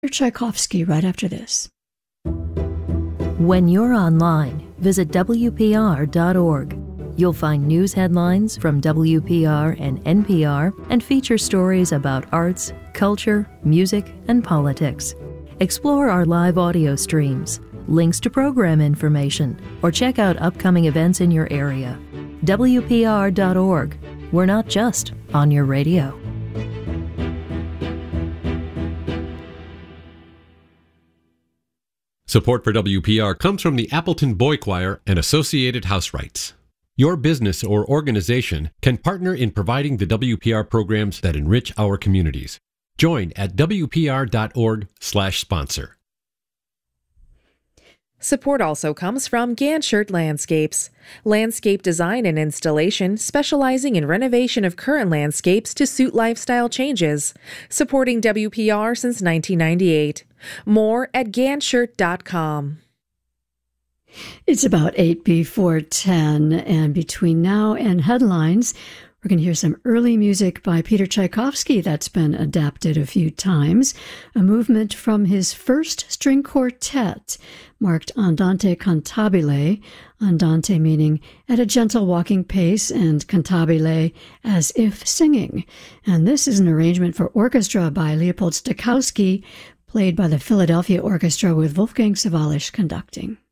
Tchaikovsky right after this. When you're online, visit WPR.org. You'll find news headlines from WPR and NPR and feature stories about arts, culture, music, and politics. Explore our live audio streams, links to program information, or check out upcoming events in your area. WPR.org. We're not just on your radio. Support for WPR comes from the Appleton Boy Choir and Associated House Rights. Your business or organization can partner in providing the WPR programs that enrich our communities. Join at WPR.org/sponsor. Support also comes from Ganshert Landscapes, landscape design and installation specializing in renovation of current landscapes to suit lifestyle changes, supporting WPR since 1998. More at Ganshert.com. It's about 8 before 10, and between now and headlines, we're going to hear some early music by Peter Tchaikovsky that's been adapted a few times, a movement from his first string quartet, marked Andante cantabile, andante meaning at a gentle walking pace, and cantabile as if singing. And this is an arrangement for orchestra by Leopold Stokowski, played by the Philadelphia Orchestra with Wolfgang Sawallisch conducting.